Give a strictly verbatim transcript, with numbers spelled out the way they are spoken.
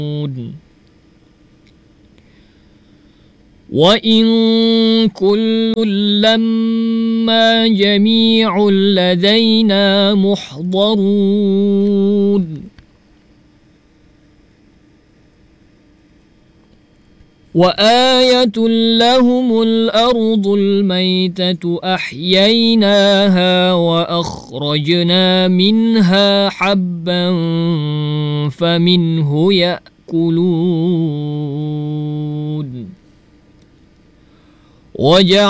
وإن كل لما جميع لدينا محضرون وآية لهم الأرض الميتة أحييناها وأخرجنا منها حبا فمنه يأكلون وجعلنا